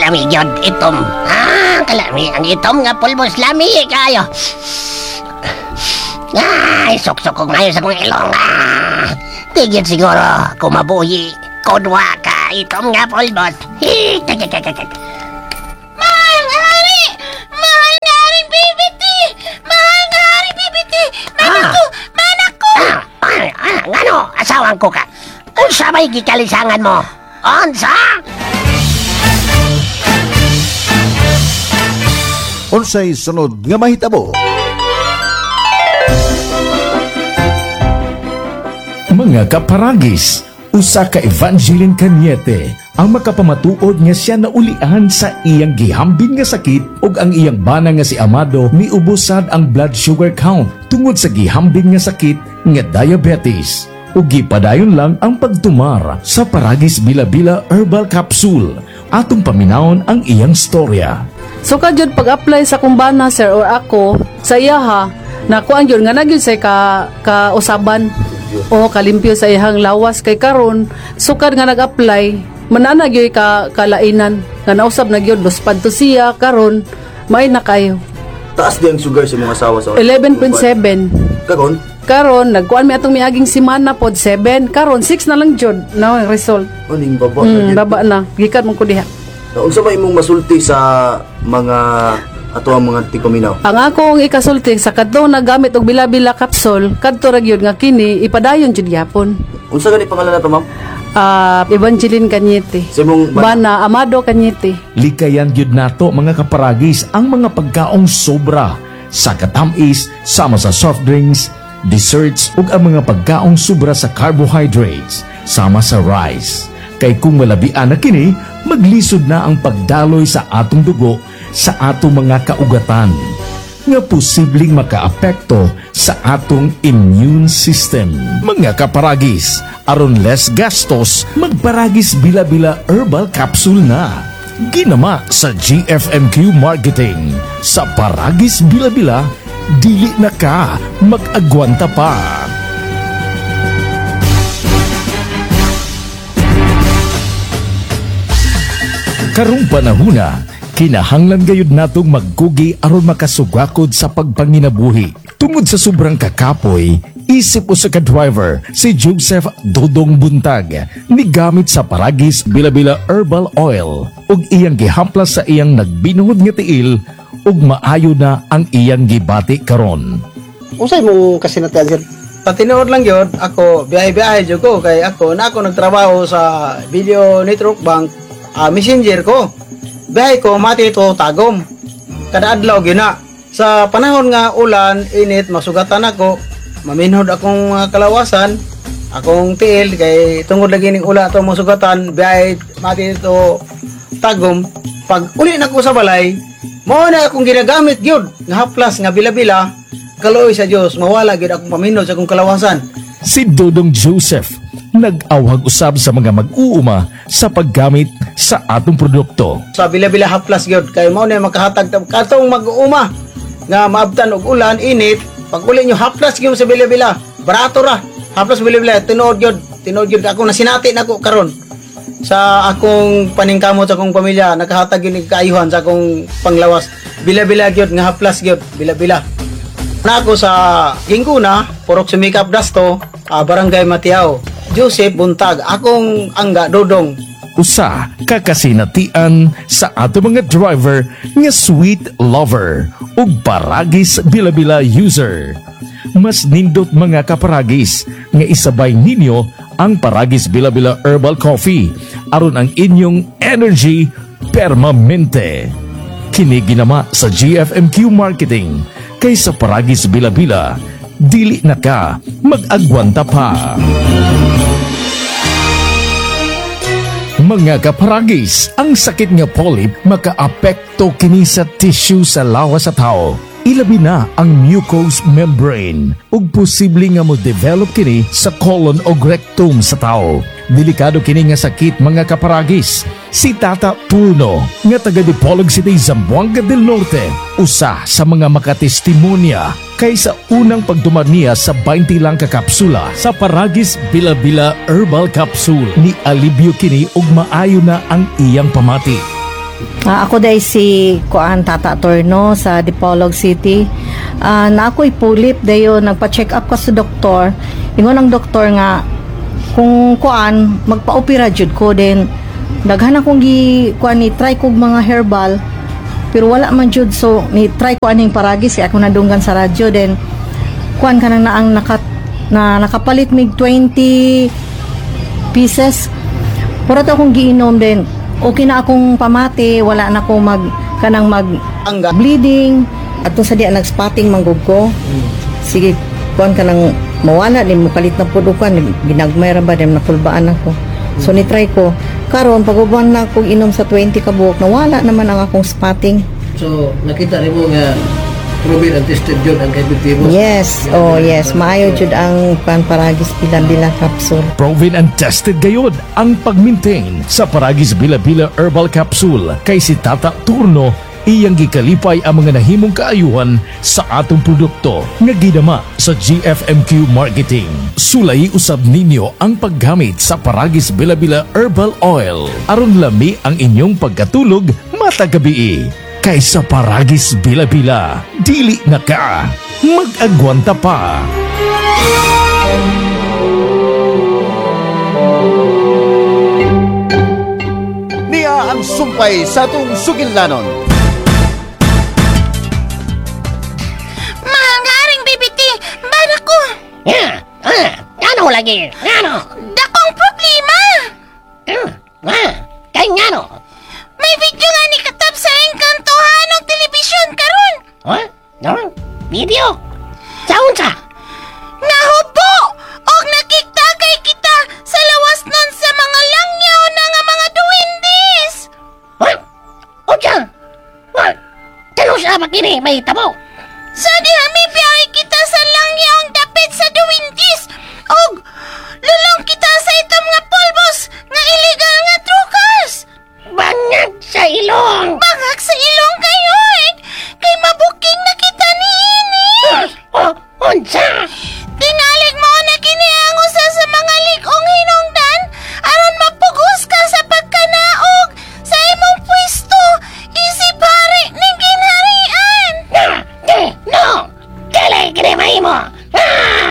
kalami gyud itom. Kalami ang itom nga pulbos lami kayo. Ay, suksok kong mayo sa kong ilong. Tigit siguro kumabuhi. Kodwa ka itom nga pulbos. Mahal nga hari! Mahal nga hari BBT! Mahal nga hari BBT! Manak ko! Ngano, asawan ko ka. Unsa may gikalisangan mo? Unsa? Unsay sunod nga mahitabo? Mga kaparagis, usa ka Evangeline Cañete ang makapamatuod nga siya naulian sa iyang gihambin nga sakit ug ang iyang bana nga si Amado miubusad ang blood sugar count tungod sa gihambin nga sakit nga diabetes. Ug gipadayon lang ang pagtumar sa Paragis Bila-Bila Herbal Capsule. Atong paminawon ang iyang storya. So kadyod pag-apply sa kumbana sir or ako sa iyaha nakuan gyud nga nagyud say ka usaban o kalimpyo sa iyang lawas kay karon sukad nga nag-apply manana gyud ka kalainan nga nausab na gyud luspad to siya karon may na kayo. Taas di ang sugar sa mga asawa sa 11.7 karon nagkuan mi atong miaging semana pod 7 karon 6 na lang jud na ang result. Aning baba baba na gikan mo ko diha. Unsa ba imong masulti sa mga ato ang mga tikuminaw? Ang akong ikasulti sa kadto nagamit og Bila-Bila capsule kadto ra gyud nga kini ipadayon jud gyapon. Unsa gani pangalan nato ma'am? Evangeline Cañete. Simong Bana Amado Cañete. Likayan gyud nato mga kaparagis ang mga pagkaong sobra sa katamis sama sa soft drinks, desserts ug ang mga pagkaong sobra sa carbohydrates sama sa rice. Kay kung malabian na kini, maglisod na ang pagdaloy sa atong dugo sa atong mga kaugatan nga posibleng makaapekto sa atong immune system. Mga kaparagis, aron less gastos, magparagis Bila-Bila Herbal Capsule na. Ginama sa GFMQ Marketing. Sa Paragis Bila-Bila, dili na ka mag-agwanta pa. Karong panahuna, kinahanglan gayud natong magkugi aron makasugakod sa pagpanginabuhi. Tungod sa sobrang kakapoy, isip usa ka driver si Joseph Dodong Buntag nigamit sa Paragis Bila-Bila Herbal Oil ug iyang gihamplas sa iyang nagbinuhod nga tiil ug maayo na ang iyang gibati karon. Usay mo kasinatian sir? Patinood lang yun, ako biyahe-biyahe jud ko kay ako nagtrabaho sa Video Network Bank, messenger ko. Biyahe ko mati ito tagom. Kada adlaw gyud na. Sa panahon nga ulan, init, masugatan ako, maminhod akong kalawasan, akong tiil kay tungod lagi ning ula to masugatan, biyahe mati ito tagom. Pag uli na ko sa balay, mao na akong ginagamit gyud nga haplas nga Bila-Bila. Kaloy sa Dios, mawala gyud akong paminod sa akong kalawasan. Si Dodong Joseph nag-awag usab sa mga mag-uuma sa paggamit sa atong produkto. Sa Bila-Bila haplas gyud kay mao na makahatag katong mag-uuma nga maabtan og ulan, init. Pag uli nyo haplas gyud sa Bila-Bila, barato ra. Haplas Bila-Bila tinuod gyud ako nasinati nako karon sa akong paningkamot sa akong pamilya, nakahatag gyud kaayuhan sa akong panglawas. Bila-Bila gyud nga haplas gyud Bila-Bila. Nako sa Gingkuna, Purok Sumikap Dasto, Barangay Matiao. Joseph Buntag, akong angga Dodong. Usa kakasinatian sa ato mga driver nga sweet lover ug Paragis Bila-Bila user. Mas nindot mga kaparagis nga isabay ninyo ang Paragis Bila-Bila Herbal Coffee aron ang inyong energy permanente. Kini ginama sa GFMQ Marketing kaysa Paragis Bila-Bila, dili na ka mag-agwanta pa. Mga kaparagis, ang sakit nga polyp makaapekto kini sa tissue sa lawas sa tao. Ilabi na ang mucous membrane ug posible nga mo-develop kini sa colon o rectum sa tao. Delikado kini nga sakit mga kaparagis. Si Tata Puno nga taga Dipolog City, Zamboanga del Norte, usa sa mga makatestimonya kay sa unang pagdumar niya sa 20 lang ka kapsula sa Paragis Bila-Bila Herbal Capsule ni alibyo kini ug maayo na ang iyang pamati. Ako dahil si Kuan Tata Torno sa Dipolog City. Na ako'y pulip dayo nagpa-check up ka sa doktor. Ingon ang doktor nga kung kuan magpa-opera jud ko din. Daghan akong kuan ni try kog mga herbal pero wala man jud, so ni try ko aning paragis ako nadunggan sa radyo din. Kuan kanang naang nakapalit mig 20 pieces. Pura to akong giinom din. Okay na akong pamati, wala na akong mag bleeding ato sa diya nag-spotting manggug ko. Sige, kuan ka nang mawala din mo kalit na pud kan ginagmay ra ba dem napulbaan ako. So ni try ko karon paguban na akong inom sa 20 ka buok nawala naman ang akong spotting. So, nakita rin mo nga proven and tested yun ang efektibo. Yes, yes, maayo jud ang Paragis Bila-Bila capsule. Proven and tested gayod ang pag-maintain sa Paragis Bila-Bila Herbal Capsule kay si Tata Turno iyang gikalipay ang mga nahimong kaayuhan sa atong produkto nga gidama sa GFMQ Marketing. Sulay usab ninyo ang paggamit sa Paragis Bila-Bila Herbal Oil aron lami ang inyong pagkatulog matag gabi. Kaysa Paragis Bila-Bila, dili na ka mag-agwanta pa. Niya ang sumpay sa atong sugilnanon. Mahangaring bibiti, bana ko. Ano lagi? Ano? Dakong problema. Kay ngano? May video nga ni katap sa engkantohanong telebisyon karon. Video? Saun sa? Nahubo og nakita kay kita sa lawas nun sa mga langyaw na nga mga duwindis. O dyan? Talo sa makini, may tabo.